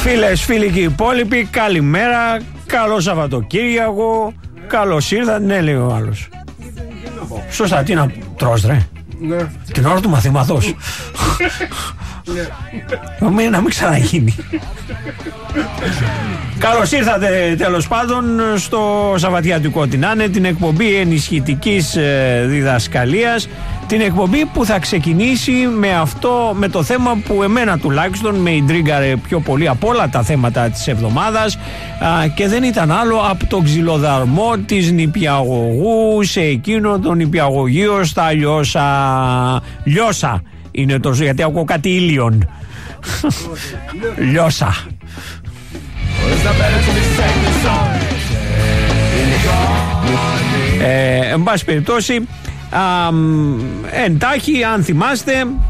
Φίλες, φίλοι και υπόλοιποι, καλημέρα, καλό Σαββατοκύριακο, καλώς ήρθατε. Ναι, λέει ο άλλος. Σωστά, τι να τρως ρε? Ναι. Την ώρα του μαθήματος. Ναι. Να μην ξαναγίνει. Καλώς ήρθατε τέλος πάντων στο Σαββατιάτικο την Άνε, την εκπομπή ενισχυτικής διδασκαλίας, την εκπομπή που θα ξεκινήσει με το θέμα που εμένα τουλάχιστον με ιντρίγκαρε πιο πολύ από όλα τα θέματα της εβδομάδας, και δεν ήταν άλλο από τον ξυλοδαρμό της νηπιαγωγού σε εκείνο το νηπιαγωγείο στα Λιώσα είναι το, γιατί ακούω κάτι ήλιον. Λιώσα. Εν πάση περιπτώσει, εντάχει, αν θυμάστε,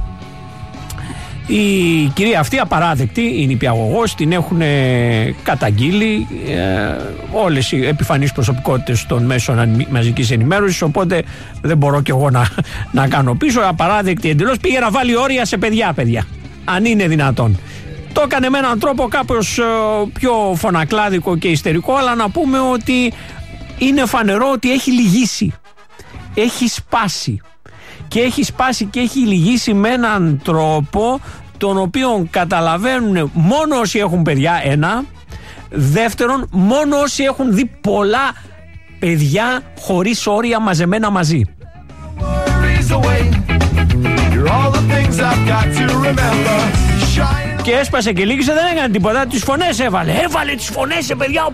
η κυρία αυτή απαράδεκτη, η νηπιαγωγός, την έχουν καταγγείλει όλες οι επιφανείς προσωπικότητες των μέσων μαζικής ενημέρωσης, οπότε δεν μπορώ κι εγώ να κάνω πίσω. Απαράδεκτη εντελώς, πήγε να βάλει όρια σε παιδιά, αν είναι δυνατόν. Το έκανε με έναν τρόπο κάπως πιο φωνακλάδικο και ιστερικό, αλλά να πούμε ότι είναι φανερό ότι έχει λυγίσει. Έχει σπάσει. Και έχει σπάσει και έχει λυγίσει με έναν τρόπο τον οποίο καταλαβαίνουν μόνο όσοι έχουν παιδιά, ένα. Δεύτερον, μόνο όσοι έχουν δει πολλά παιδιά χωρίς όρια μαζεμένα μαζί. Και έσπασε και λύγησε, δεν έκανε τίποτα. Τις φωνές έβαλε τις φωνές σε παιδιά.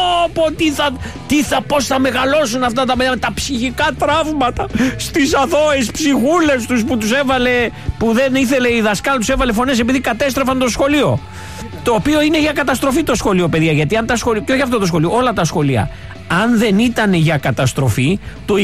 Πώς θα μεγαλώσουν αυτά τα παιδιά, τα ψυχικά τραύματα στις αθώες ψυχούλες τους που τους έβαλε, που δεν ήθελε η δασκάλα, τους έβαλε φωνές επειδή κατέστρεφαν το σχολείο. Το οποίο είναι για καταστροφή το σχολείο, παιδιά. Γιατί αν τα σχολεία, και όχι αυτό το σχολείο, όλα τα σχολεία, αν δεν ήταν για καταστροφή, το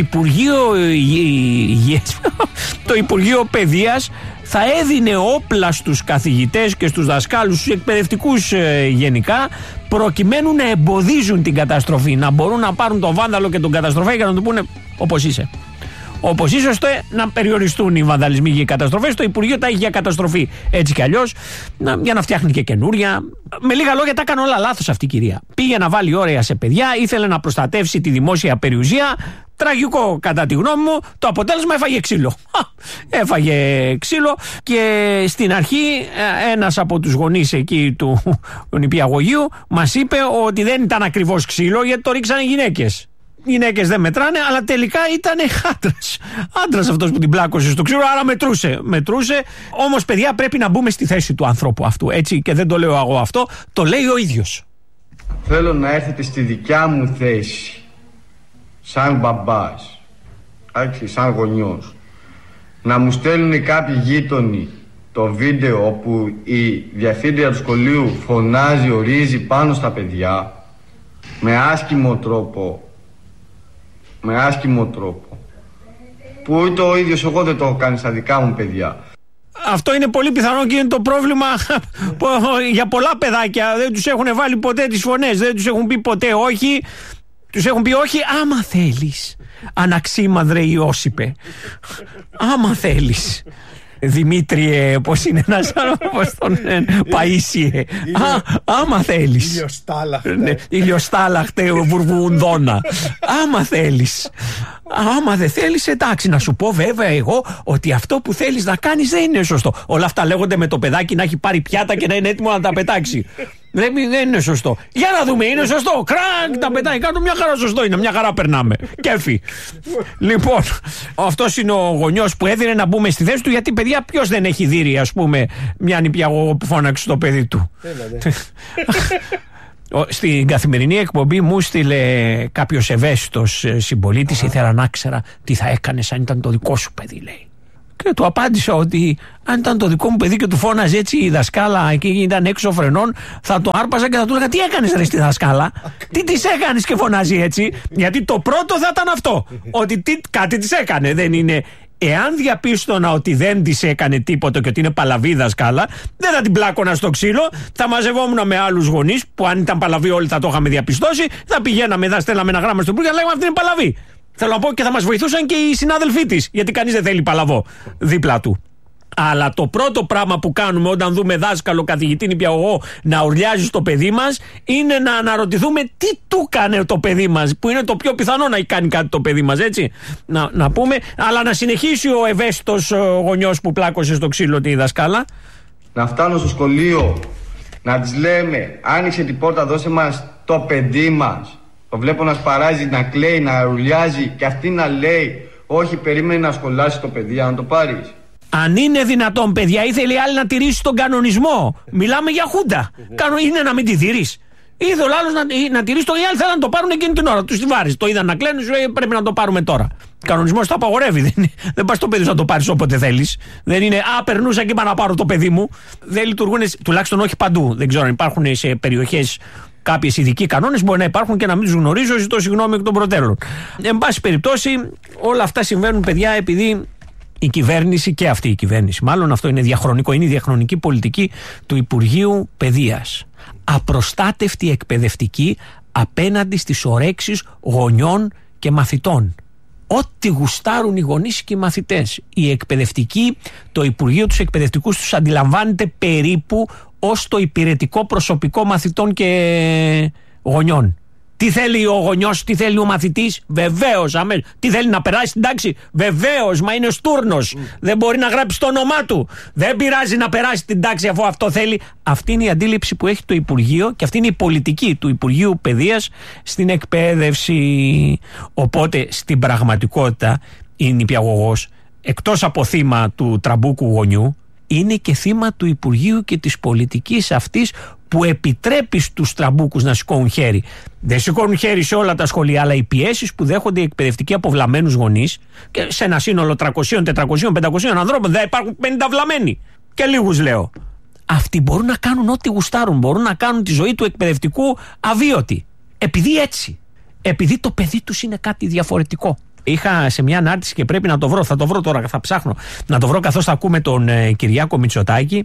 Υπουργείο Παιδείας θα έδινε όπλα στους καθηγητές και στους δασκάλους, στους εκπαιδευτικούς γενικά, προκειμένου να εμποδίζουν την καταστροφή, να μπορούν να πάρουν τον βάνδαλο και τον καταστροφέα και να του πούνε όπως είσαι. Όπως είσαι, ώστε να περιοριστούν οι βανδαλισμοί και οι καταστροφές. Το Υπουργείο τα έχει για καταστροφή έτσι κι αλλιώς, για να φτιάχνει και καινούρια. Με λίγα λόγια, τα έκανε όλα λάθος αυτή η κυρία. Πήγε να βάλει όρια σε παιδιά, ήθελε να προστατεύσει τη δημόσια περιουσία. Τραγικό κατά τη γνώμη μου. Το αποτέλεσμα, έφαγε ξύλο. Έφαγε ξύλο και στην αρχή ένας από τους γονείς εκεί του νηπιαγωγείου μας είπε ότι δεν ήταν ακριβώς ξύλο, γιατί το ρίξανε γυναίκες. Οι γυναίκες δεν μετράνε, αλλά τελικά ήταν άντρας αυτός που την πλάκωσε στο ξύλο, άρα μετρούσε. Όμως, παιδιά, πρέπει να μπούμε στη θέση του ανθρώπου αυτού, έτσι, και δεν το λέω εγώ αυτό, το λέει ο ίδιος. Θέλω να έρθετε στη δικιά μου θέση, σαν μπαμπάς, σαν γονιός, να μου στέλνουν κάποιοι γείτονοι το βίντεο όπου η διευθύντρια του σχολείου φωνάζει, ορίζει πάνω στα παιδιά με άσχημο τρόπο, που ούτε ο ίδιος εγώ δεν το έχω κάνει στα δικά μου παιδιά. Αυτό είναι πολύ πιθανό και είναι το πρόβλημα για πολλά παιδάκια. Δεν τους έχουν βάλει ποτέ τις φωνές, δεν τους έχουν πει ποτέ όχι. Τους έχουν πει όχι άμα θέλεις, Αναξίμανδρε Ιώσιπε, άμα θέλεις. Δημήτριε, πώς είναι ένας άνθρωπος, τον Παΐσιε, άμα θέλεις. Ηλιοστάλαχτε βουρβουνδόνα. Άμα θέλεις. Άμα δεν θέλεις, εντάξει, να σου πω βέβαια εγώ ότι αυτό που θέλεις να κάνεις δεν είναι σωστό. Όλα αυτά λέγονται με το παιδάκι να έχει πάρει πιάτα και να είναι έτοιμο να τα πετάξει. Δεν είναι σωστό. Για να δούμε, είναι σωστό. Κράκ, τα πετάει κάτω, μια χαρά σωστό είναι, μια χαρά περνάμε. Κέφι. Λοιπόν, αυτός είναι ο γονιός που έδινε να μπούμε στη θέση του, γιατί παιδιά, ποιος δεν έχει δει, ας πούμε, μια νηπιαγωγό που φώναξε στο παιδί του. Στην καθημερινή εκπομπή μου στείλε κάποιος ευαίσθητος συμπολίτης, ήθελα να ξέρα τι θα έκανες αν ήταν το δικό σου παιδί, λέει. Και του απάντησα ότι αν ήταν το δικό μου παιδί και του φώναζε έτσι η δασκάλα και ήταν έξω φρενών, θα το άρπαζα και θα του έλεγα τι έκανες ρε στη δασκάλα, τι της έκανες και φωνάζει έτσι. Γιατί το πρώτο θα ήταν αυτό, ότι κάτι της έκανε, δεν είναι. Εάν διαπίστωνα ότι δεν της έκανε τίποτα και ότι είναι παλαβή δασκάλα, δεν θα την πλάκωνα στο ξύλο, θα μαζευόμουν με άλλους γονείς που αν ήταν παλαβή όλοι θα το είχαμε διαπιστώσει, θα πηγαίναμε, θα στέλναμε ένα γράμμα στον Υπουργείο και λέγαμε αυτή είναι παλαβή. Θέλω να πω και θα μας βοηθούσαν και οι συνάδελφοί της, γιατί κανείς δεν θέλει παλαβό δίπλα του. Αλλά το πρώτο πράγμα που κάνουμε όταν δούμε δάσκαλο, καθηγητή, νηπιαγωγό να ουρλιάζει στο παιδί μας είναι να αναρωτηθούμε τι του έκανε το παιδί μας, που είναι το πιο πιθανό να κάνει κάτι το παιδί μας, έτσι. Να πούμε, αλλά να συνεχίσει ο ευαίσθητος γονιός που πλάκωσε στο ξύλο τη δασκάλα. Να φτάνω στο σχολείο, να της λέμε, άνοιξε την πόρτα, δώσε μας το παιδί μας. Το βλέπω να σπαράζει, να κλαίει, να ουρλιάζει και αυτή να λέει, όχι, περίμενε να σχολάσει το παιδί, να το πάρεις. Αν είναι δυνατόν, παιδιά, ήθελε η άλλη να τηρήσει τον κανονισμό. Μιλάμε για χούντα. Είναι να μην τη τηρείς. Ήθελε ο άλλος να τηρήσει το. Οι άλλοι θέλουν να το πάρουν εκείνη την ώρα. Τους τη βάρεις. Το είδαν να κλαίνουν, σου λέει πρέπει να το πάρουμε τώρα. Ο κανονισμός το απαγορεύει. Δεν πας στο παιδί σου να το πάρεις όποτε θέλεις. Δεν είναι, περνούσα και είπα να πάρω το παιδί μου. Δεν λειτουργούν, τουλάχιστον όχι παντού. Δεν ξέρω αν υπάρχουν σε περιοχές κάποιες ειδικοί κανόνες, μπορεί να υπάρχουν και να μην τους γνωρίζω. Ζητώ συγγνώμη εκ των προτέρων. Εν πάση περιπτώσει, όλα αυτά συμβαίνουν, παιδιά, επειδή η κυβέρνηση, και αυτή η κυβέρνηση, μάλλον αυτό είναι διαχρονικό, είναι η διαχρονική πολιτική του Υπουργείου Παιδείας. Απροστάτευτη εκπαιδευτική απέναντι στις ορέξεις γονιών και μαθητών. Ό,τι γουστάρουν οι γονείς και οι μαθητές. Οι εκπαιδευτικοί, το Υπουργείο τους εκπαιδευτικούς τους αντιλαμβάνεται περίπου ως το υπηρετικό προσωπικό μαθητών και γονιών. Τι θέλει ο γονιός, τι θέλει ο μαθητής, βεβαίως. Τι θέλει, να περάσει την τάξη, βεβαίως. Μα είναι στούρνος. Δεν μπορεί να γράψει το όνομά του. Δεν πειράζει να περάσει την τάξη αφού αυτό θέλει. Αυτή είναι η αντίληψη που έχει το Υπουργείο και αυτή είναι η πολιτική του Υπουργείου Παιδείας στην εκπαίδευση. Οπότε στην πραγματικότητα η νηπιαγωγός, εκτός από θύμα του τραμπούκου γονιού, είναι και θύμα του Υπουργείου και της πολιτικής αυτής που επιτρέπει στους τραμπούκους να σηκώνουν χέρι. Δεν σηκώνουν χέρι σε όλα τα σχολεία, αλλά οι πιέσεις που δέχονται οι εκπαιδευτικοί από βλαμμένους γονείς, και σε ένα σύνολο 300, 400, 500 ανθρώπων δεν υπάρχουν 50 βλαμμένοι. Και λίγους λέω. Αυτοί μπορούν να κάνουν ό,τι γουστάρουν, μπορούν να κάνουν τη ζωή του εκπαιδευτικού αβίωτη. Επειδή έτσι. Επειδή το παιδί τους είναι κάτι διαφορετικό. Είχα σε μια ανάρτηση και πρέπει να το βρω, θα το βρω τώρα, θα ψάχνω να το βρω καθώς θα ακούμε τον Κυριάκο Μητσοτάκη.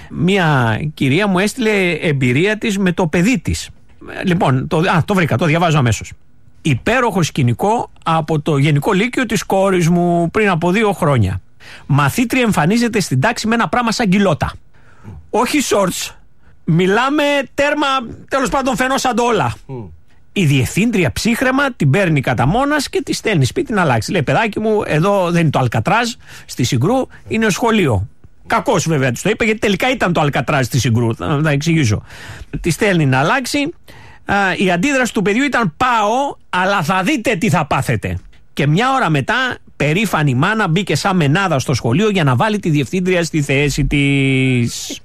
Μια κυρία μου έστειλε εμπειρία της με το παιδί της. Λοιπόν, το βρήκα, το διαβάζω αμέσως. Υπέροχο σκηνικό από το Γενικό Λύκειο της κόρης μου πριν από 2 χρόνια. Μαθήτρια εμφανίζεται στην τάξη με ένα πράγμα σαν κιλότα. Όχι shorts. Μιλάμε τέρμα, τέλος πάντων φαινόσαν όλα. Η διευθύντρια ψύχρεμα την παίρνει κατά μόνας και τη στέλνει σπίτι να αλλάξει. Λέει, παιδάκι μου, εδώ δεν είναι το Αλκατράζ στη Συγκρού, είναι σχολείο. Κακώς βέβαια της το είπε, γιατί τελικά ήταν το Αλκατράζ στη Συγκρού. Θα εξηγήσω. Τη στέλνει να αλλάξει. Η αντίδραση του παιδιού ήταν, πάω, αλλά θα δείτε τι θα πάθετε. Και μια ώρα μετά, περήφανη μάνα μπήκε σαν μενάδα στο σχολείο για να βάλει τη διευθύντρια στη θέση της.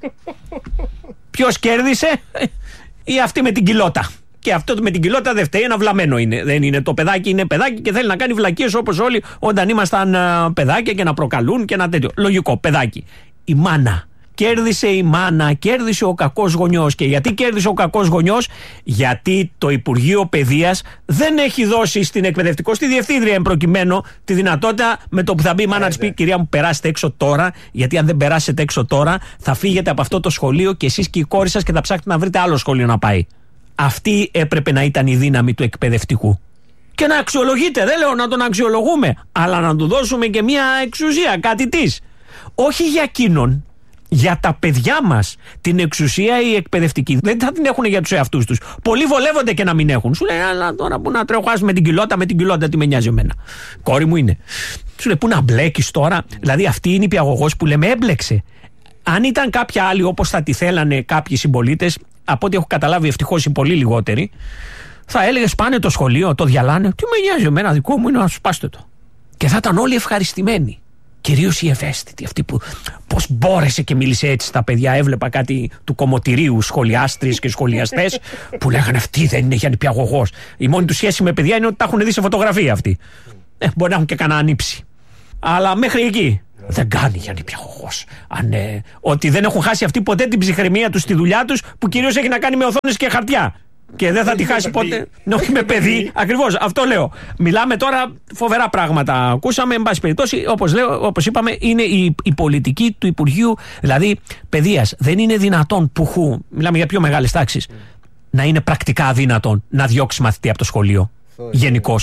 Ποιος κέρδισε? Ή αυτή με την κιλότα. Και αυτό με την κοιλότητα δεν φταίει, ένα βλαμμένο είναι. Δεν είναι το παιδάκι, είναι παιδάκι και θέλει να κάνει βλακίες όπως όλοι όταν ήμασταν παιδάκια και να προκαλούν και ένα τέτοιο. Λογικό, παιδάκι. Η μάνα. Κέρδισε η μάνα, κέρδισε ο κακός γονιός. Και γιατί κέρδισε ο κακός γονιός? Γιατί το Υπουργείο Παιδείας δεν έχει δώσει στην εκπαιδευτικό, στη διευθύντρια εμπροκειμένου, τη δυνατότητα με το που θα μπει η μάνα της πει, κυρία μου, περάστε έξω τώρα. Γιατί αν δεν περάσετε έξω τώρα, θα φύγετε από αυτό το σχολείο και εσείς και η κόρη σας και θα ψάχνετε να βρείτε άλλο σχολείο να πάει. Αυτή έπρεπε να ήταν η δύναμη του εκπαιδευτικού. Και να αξιολογείται, δεν λέω να τον αξιολογούμε, αλλά να του δώσουμε και μια εξουσία, κάτι της. Όχι για εκείνον, για τα παιδιά μας. Την εξουσία οι εκπαιδευτικοί δεν θα την έχουν για τους εαυτούς τους. Πολλοί βολεύονται και να μην έχουν. Σου λέει, αλλά τώρα που να τρέχω με την κοιλότα, τι με νοιάζει εμένα. Κόρη μου είναι. Σου λέει, πού να μπλέκεις τώρα? Δηλαδή αυτή είναι η νηπιαγωγός που λέμε έμπλεξε. Αν ήταν κάποια άλλη όπως θα τη θέλανε κάποιοι συμπολίτες, από ό,τι έχω καταλάβει ευτυχώς οι πολύ λιγότεροι, θα έλεγες πάνε το σχολείο, το διαλάνε. Τι με νοιάζει εμένα, δικό μου είναι να σπάστε το. Και θα ήταν όλοι ευχαριστημένοι. Κυρίως οι ευαίσθητοι, αυτοί που πώς μπόρεσε και μίλησε έτσι στα παιδιά. Έβλεπα κάτι του κομμωτηρίου, σχολιάστριες και σχολιαστές που λέγανε αυτοί δεν είναι για νηπιαγωγός. Η μόνη του σχέση με παιδιά είναι ότι τα έχουν δει σε φωτογραφία αυτοί. Μπορεί να έχουν και κανένα ανήψει. Αλλά μέχρι εκεί. Δεν κάνει για νηπιαγωγός. Ότι δεν έχουν χάσει αυτοί ποτέ την ψυχραιμία τους στη δουλειά τους, που κυρίως έχει να κάνει με οθόνες και χαρτιά. Και δεν θα τη χάσει ποτέ. Όχι με παιδί. Ακριβώς, αυτό λέω. Μιλάμε τώρα φοβερά πράγματα. Ακούσαμε, εν πάση περιπτώσει, όπως είπαμε, είναι η πολιτική του Υπουργείου, δηλαδή Παιδείας. Δεν είναι δυνατόν μιλάμε για πιο μεγάλες τάξεις, να είναι πρακτικά αδύνατον να διώξει μαθητή από το σχολείο. Γενικώς.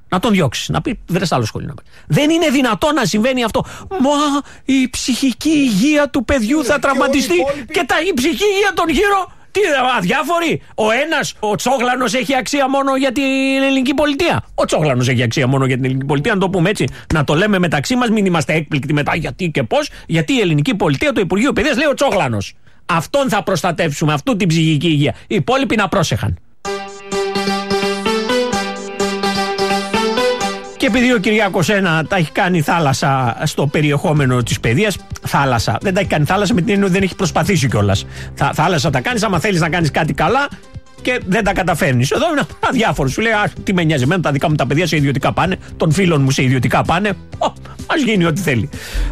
Να τον διώξεις, να πει βρες άλλο σχολείο. Δεν είναι δυνατόν να συμβαίνει αυτό. Μα η ψυχική υγεία του παιδιού θα τραυματιστεί και η ψυχική υγεία των γύρω. Τι αδιάφοροι. Ο ένας, ο Τσόγλανος έχει αξία μόνο για την ελληνική πολιτεία. Ο Τσόγλανος έχει αξία μόνο για την ελληνική πολιτεία, να το πούμε έτσι. Να το λέμε μεταξύ μας, μην είμαστε έκπληκτοι μετά γιατί και πώς. Γιατί η ελληνική πολιτεία, το Υπουργείο Παιδείας λέει ο Τσόγλανος. Αυτόν θα προστατεύσουμε, αυτού την ψυχική υγεία. Οι υπόλοιποι να πρόσεχαν. Και επειδή ο Κυριάκος τα έχει κάνει θάλασσα στο περιεχόμενο της παιδείας, θάλασσα. Δεν τα έχει κάνει θάλασσα με την έννοια ότι δεν έχει προσπαθήσει κιόλας. Θάλασσα τα κάνεις άμα θέλεις να κάνεις κάτι καλά και δεν τα καταφέρνεις. Εδώ είναι αδιάφορο. Σου λέει, τι με νοιάζει εμένα, τα δικά μου τα παιδιά σε ιδιωτικά πάνε, των φίλων μου σε ιδιωτικά πάνε. Ας γίνει ό,τι θέλει.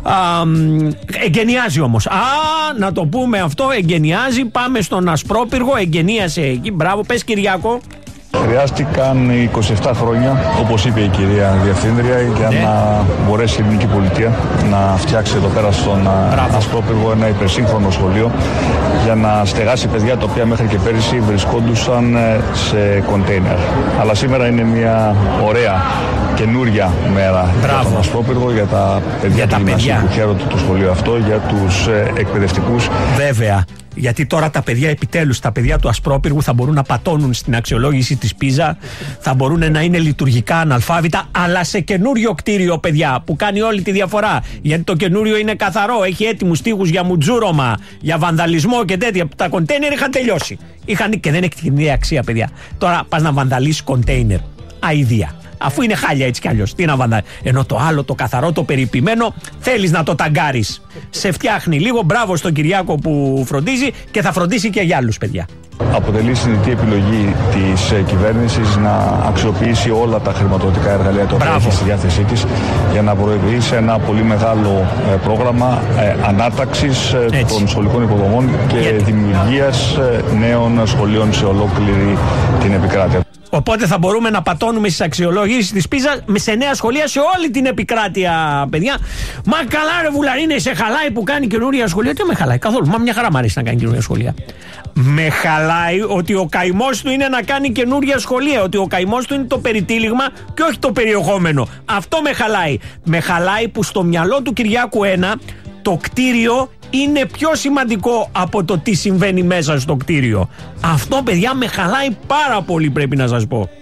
Εγκαινιάζει όμως. Να το πούμε αυτό, εγκαινιάζει. Πάμε στον Ασπρόπυργο, εγκαινίασε εκεί. Μπράβο, πες Κυριάκο. Χρειάστηκαν 27 χρόνια, όπως είπε η κυρία Διευθύντρια, για να μπορέσει η ελληνική πολιτεία να φτιάξει εδώ πέρα στον Ασπρόπυργο ένα υπερσύγχρονο σχολείο για να στεγάσει παιδιά τα οποία μέχρι και πέρυσι βρισκόντουσαν σε κοντέινερ. Αλλά σήμερα είναι μια ωραία καινούρια μέρα για τον Ασπρόπυργο, για τα παιδιά του γυμνασίου που χαίρονται το σχολείο αυτό, για τους εκπαιδευτικούς. Βέβαια. Γιατί τώρα τα παιδιά επιτέλους, τα παιδιά του Ασπρόπυργου θα μπορούν να πατώνουν στην αξιολόγηση της Πίζα, θα μπορούν να είναι λειτουργικά αναλφάβητα, αλλά σε καινούριο κτίριο, παιδιά, που κάνει όλη τη διαφορά. Γιατί το καινούριο είναι καθαρό, έχει έτοιμους τοίχους για μουτζούρωμα, για βανδαλισμό και τέτοια. Τα κοντέινερ είχαν τελειώσει. Και δεν έχει την αξία, παιδιά. Τώρα πας να βανδαλίσεις κοντέινερ. Αηδία. Αφού είναι χάλια έτσι κι αλλιώς. Τι να βανδαλίσεις. Ενώ το άλλο, το καθαρό, το περιποιημένο, θέλεις να το ταγκάρεις. Σε φτιάχνει λίγο. Μπράβο στον Κυριάκο που φροντίζει και θα φροντίσει και για άλλους, παιδιά. Αποτελεί συνειδητή επιλογή της κυβέρνησης να αξιοποιήσει όλα τα χρηματοδοτικά εργαλεία τα οποία έχει στη διάθεσή της για να προωθήσει ένα πολύ μεγάλο πρόγραμμα ανάταξης των σχολικών υποδομών και δημιουργίας νέων σχολείων σε ολόκληρη την επικράτεια. Οπότε θα μπορούμε να πατώνουμε στις αξιολογήσεις της Πίζα σε νέα σχολεία σε όλη την επικράτεια, παιδιά. Μα καλά, ρε Βουλαρίνε, σε χαλάει που κάνει καινούρια σχολεία? Τι με χαλάει καθόλου. Μα μια χαρά μου αρέσει να κάνει καινούρια σχολεία. Με χαλάει ότι ο καημός του είναι να κάνει καινούρια σχολεία. Ότι ο καημός του είναι το περιτύλιγμα και όχι το περιεχόμενο. Αυτό με χαλάει. Με χαλάει που στο μυαλό του Κυριάκου το κτίριο είναι πιο σημαντικό από το τι συμβαίνει μέσα στο κτίριο. Αυτό, παιδιά, με χαλάει πάρα πολύ, πρέπει να σας πω.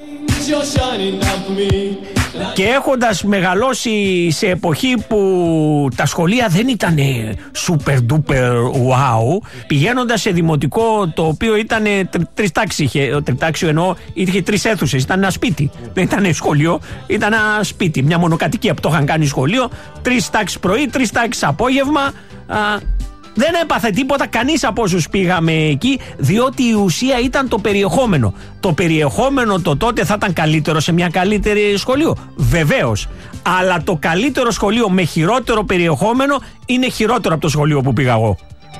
Και έχοντας μεγαλώσει σε εποχή που τα σχολεία δεν ήταν super duper wow, πηγαίνοντας σε δημοτικό το οποίο ήταν τρεις τάξεις, τριτάξιο εννοώ, είχε τρεις αίθουσες, ήταν ένα σπίτι, δεν ήταν σχολείο, ήταν ένα σπίτι, μια μονοκατοικία που το είχαν κάνει σχολείο, 3 τάξεις πρωί, 3 τάξεις απόγευμα. Δεν έπαθε τίποτα κανείς από όσους πήγαμε εκεί, διότι η ουσία ήταν το περιεχόμενο. Το περιεχόμενο το τότε θα ήταν καλύτερο σε μια καλύτερη σχολείο. Βεβαίως. Αλλά το καλύτερο σχολείο με χειρότερο περιεχόμενο είναι χειρότερο από το σχολείο που πήγα εγώ.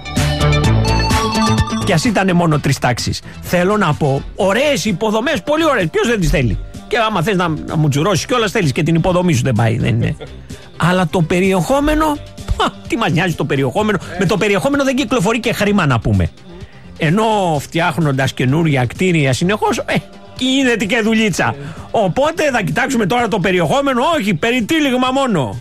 Κι ας ήταν μόνο 3 τάξεις. Θέλω να πω, ωραίες υποδομές, πολύ ωραίες. Ποιος δεν τις θέλει? Και άμα θες να μου τζουρώσεις κιόλας, θέλεις και την υποδομή σου, δεν πάει, δεν είναι. Αλλά το περιεχόμενο, τι μας νοιάζει το περιεχόμενο? Με το περιεχόμενο δεν κυκλοφορεί και χρήμα, να πούμε. Ενώ φτιάχνοντας καινούρια κτίρια συνεχώς, γίνεται και δουλίτσα. Οπότε θα κοιτάξουμε τώρα το περιεχόμενο, όχι, περιτύλιγμα μόνο.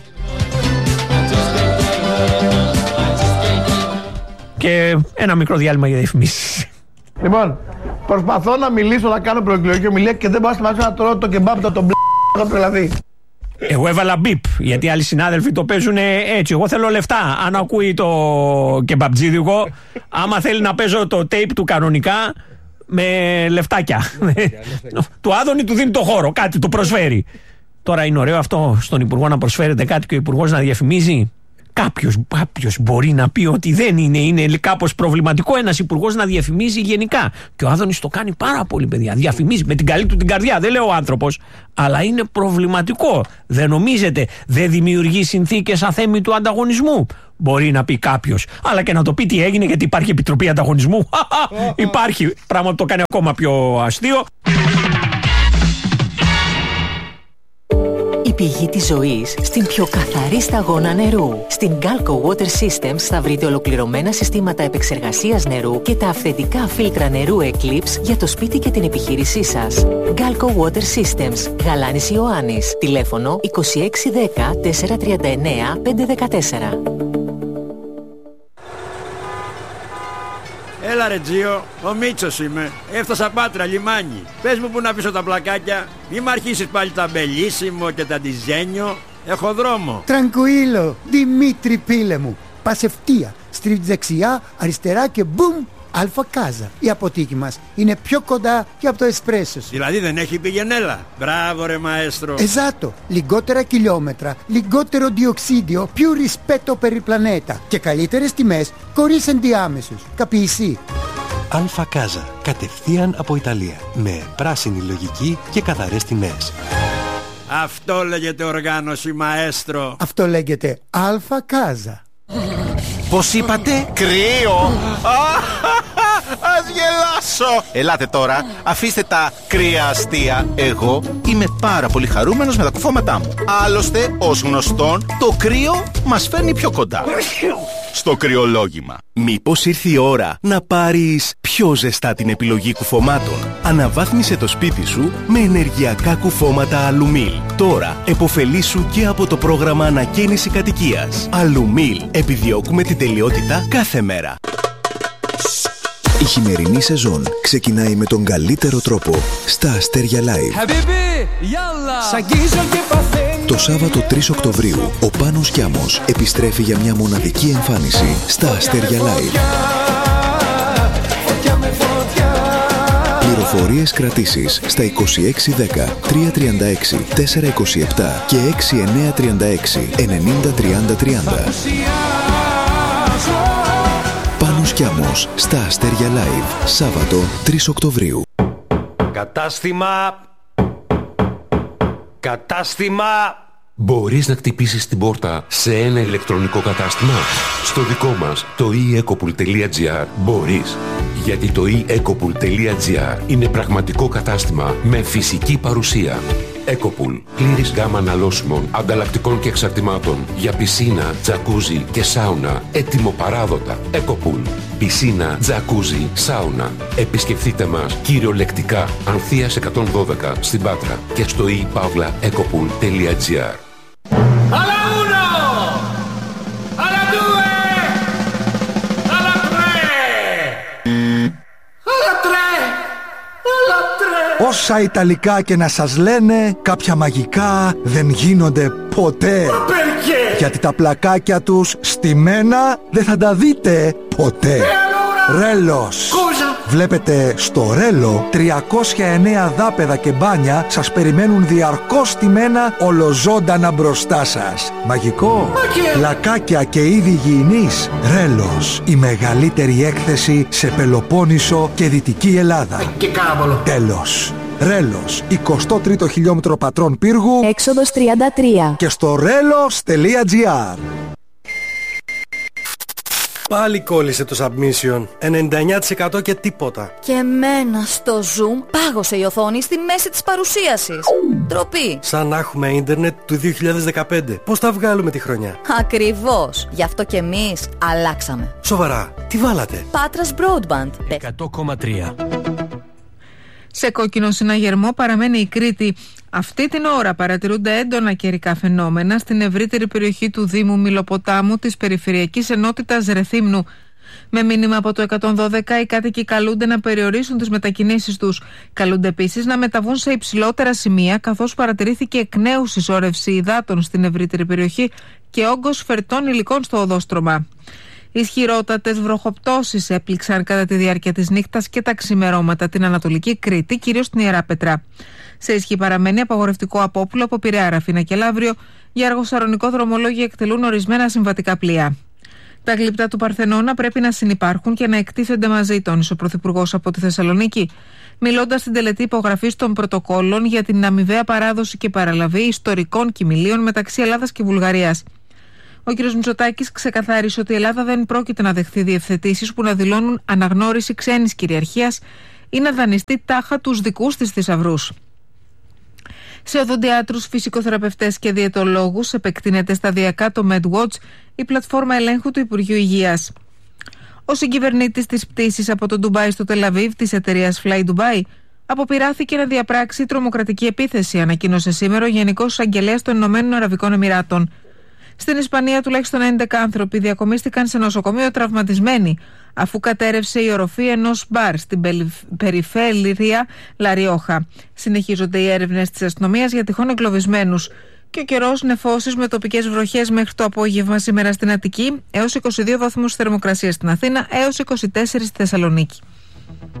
Και ένα μικρό διάλειμμα για διαφημίσεις. Λοιπόν, προσπαθώ να μιλήσω, να κάνω προεκλογική ομιλία και δεν πάω να τρώω το κεμπάπ τον μπλ***, δηλαδή. Εγώ έβαλα μπιπ, γιατί άλλοι συνάδελφοι το παίζουν έτσι. Εγώ θέλω λεφτά. Αν ακούει το κεμπαπτζίδικο, άμα θέλει να παίζω το tape του κανονικά, με λεφτάκια. Του Άδωνη του δίνει το χώρο, κάτι του προσφέρει. Τώρα είναι ωραίο αυτό στον Υπουργό να προσφέρεται κάτι και ο Υπουργός να διαφημίζει. Κάποιος μπορεί να πει ότι δεν είναι κάπως προβληματικό ένας υπουργός να διαφημίζει γενικά. Και ο Άδωνης το κάνει πάρα πολύ, παιδιά. Διαφημίζει με την καλή του την καρδιά. Δεν λέω ο άνθρωπος, αλλά είναι προβληματικό. Δεν νομίζετε, δεν δημιουργεί συνθήκες αθέμητου ανταγωνισμού? Μπορεί να πει κάποιος, αλλά και να το πει τι έγινε, γιατί υπάρχει επιτροπή ανταγωνισμού. Υπάρχει, πράγμα που το κάνει ακόμα πιο αστείο. η πηγή της ζωής στην πιο καθαρή σταγόνα νερού. Στην Galco Water Systems θα βρείτε ολοκληρωμένα συστήματα επεξεργασίας νερού και τα αυθεντικά φίλτρα νερού Eclipse για το σπίτι και την επιχείρησή σας. Galco Water Systems, Γαλάνης Ιωάννης, τηλέφωνο 2610 439 514. Έλα ρε Τζίο, ο Μίτσος είμαι. Έφτασα Πάτρα, λιμάνι. Πες μου που να πίσω τα πλακάκια. Μη μ' αρχίσεις πάλι τα μπελίσιμο και τα ντιζένιο. Έχω δρόμο. Τρανκουίλο, Δημήτρη πίλε μου. Πας ευθεία, στρίβεις δεξιά, αριστερά και μπουμ, Αλφα Κάζα. Η αποθήκη μας είναι πιο κοντά και από το εσπρέσο σου. Δηλαδή δεν έχει πηγενέλα. Μπράβο ρε μαέστρο. Esatto, λιγότερα χιλιόμετρα, λιγότερο διοξίδιο, più rispetto per il pianeta και καλύτερες τιμές χωρίς ενδιάμεσους. Καπιεισί. Αλφα Κάζα, κατευθείαν από Ιταλία, με πράσινη λογική και καθαρές τιμές. Αυτό λέγεται οργάνωση μαέστρο. Αυτό λέγεται Αλφα Κάζα. Πώς είπατε? Κρύο! Ας γελάσω! Ελάτε τώρα, αφήστε τα κρύα αστεία. Εγώ είμαι πάρα πολύ χαρούμενος με τα κουφώματά μου. Άλλωστε, ως γνωστόν, το κρύο μας φέρνει πιο κοντά στο κρυολόγημα. Μήπως ήρθε η ώρα να πάρεις πιο ζεστά την επιλογή κουφωμάτων? Αναβάθμισε το σπίτι σου με ενεργειακά κουφώματα Αλουμίλ. Τώρα επωφελήσου και από το πρόγραμμα ανακαίνιση κατοικίας. Αλουμίλ. Επιδιώκουμε την τελειότητα κάθε μέρα. Η χειμερινή σεζόν ξεκινάει με τον καλύτερο τρόπο στα Αστέρια Live. Το Σάββατο 3 Οκτωβρίου ο Πάνος Κιάμος επιστρέφει για μια μοναδική εμφάνιση στα Αστέρια Live. Πληροφορίες κρατήσεις στα 2610 336 427 και 6936 90 30 30. Πάνος Κιάμος στα Αστέρια Live, Σάββατο 3 Οκτωβρίου. Κατάστημα. Μπορείς να χτυπήσεις την πόρτα σε ένα ηλεκτρονικό κατάστημα? Στο δικό μας, το eEcopool.gr, μπορείς. Γιατί το eEcopool.gr είναι πραγματικό κατάστημα με φυσική παρουσία. Ecopool. Πλήρης γάμα αναλώσιμων, ανταλλακτικών και εξαρτημάτων για πισίνα, τζακούζι και σάουνα. Έτοιμο παράδοτα. Ecopool. Πισίνα, τζακούζι, σάουνα. Επισκεφτείτε μας κυριολεκτικά. Ανθείας 112 στην Πάτρα και στο ePavlaEcopool.gr. Όσα Ιταλικά και να σας λένε, κάποια μαγικά δεν γίνονται ποτέ. Γιατί τα πλακάκια τους στημένα δεν θα τα δείτε ποτέ. Ρέλος. Βλέπετε στο Ρέλο 309 δάπεδα και μπάνια σας περιμένουν διαρκώς στημένα ολοζώντανα μπροστά σας. Μαγικό. Πλακάκια και είδη υγιεινής. Ρέλος. Η μεγαλύτερη έκθεση σε Πελοπόννησο και Δυτική Ελλάδα. Και κάβολο. Τέλος. Ρέλος, 23ο χιλιόμετρο Πατρών Πύργου, έξοδος 33 και στο relos.gr. Πάλι κόλλησε το submission, 99% και τίποτα. Και εμένα στο Zoom πάγωσε η οθόνη στη μέση της παρουσίασης. Ντροπή. Σαν να έχουμε ίντερνετ του 2015. Πώς θα βγάλουμε τη χρονιά? Ακριβώς. Γι' αυτό και εμείς αλλάξαμε. Σοβαρά, τι βάλατε? Πάτρας Broadband 100,3. Σε κόκκινο συναγερμό παραμένει η Κρήτη. Αυτή την ώρα παρατηρούνται έντονα καιρικά φαινόμενα στην ευρύτερη περιοχή του Δήμου Μηλοποτάμου της Περιφερειακής Ενότητας Ρεθύμνου. Με μήνυμα από το 112, οι κάτοικοι καλούνται να περιορίσουν τις μετακινήσεις τους. Καλούνται επίσης να μεταβούν σε υψηλότερα σημεία, καθώς παρατηρήθηκε εκ νέου συσσόρευση υδάτων στην ευρύτερη περιοχή και όγκος φερτών υλικών στο οδόστρωμα. Ισχυρότατες βροχοπτώσεις έπληξαν κατά τη διάρκεια της νύχτας και τα ξημερώματα την Ανατολική Κρήτη, κυρίως στην Ιεράπετρα. Σε ισχύ παραμένει απαγορευτικό απόπουλο από Πειραιά, Ραφίνα και Λαύριο. Για αργοσαρονικό δρομολόγιο εκτελούν ορισμένα συμβατικά πλοία. Τα γλυπτά του Παρθενώνα πρέπει να συνυπάρχουν και να εκτίθενται μαζί, τόνισε ο Πρωθυπουργός από τη Θεσσαλονίκη, μιλώντας στην τελετή υπογραφής των πρωτοκόλων για την αμοιβαία παράδοση και παραλαβή ιστορικών κοιμηλίων μεταξύ Ελλάδας και Βουλγαρίας. Ο κ. Μητσοτάκης ξεκαθάρισε ότι η Ελλάδα δεν πρόκειται να δεχθεί διευθετήσεις που να δηλώνουν αναγνώριση ξένης κυριαρχίας ή να δανειστεί τάχα τους δικούς της θησαυρούς. Σε οδοντιάτρους, φυσικοθεραπευτές και διαιτολόγους επεκτείνεται σταδιακά το MedWatch, η πλατφόρμα ελέγχου του Υπουργείου Υγείας. Ο συγκυβερνήτης της πτήσης από το Ντουμπάι στο Τελαβίβ της εταιρείας Fly Dubai αποπειράθηκε να διαπράξει τρομοκρατική επίθεση, ανακοίνωσε σήμερα ο Γενικός Εισαγγελέας των Ηνωμένων Αραβικών Εμιράτων. Στην Ισπανία τουλάχιστον 11 άνθρωποι διακομίστηκαν σε νοσοκομείο τραυματισμένοι, αφού κατέρευσε η οροφή ενός μπαρ στην περιφέρεια Λαριόχα. Συνεχίζονται οι έρευνες της αστυνομίας για τυχόν εγκλωβισμένους. Και ο καιρός, νεφώσεις με τοπικές βροχές μέχρι το απόγευμα σήμερα στην Αττική, έως 22 βαθμούς θερμοκρασία στην Αθήνα, έως 24 στη Θεσσαλονίκη.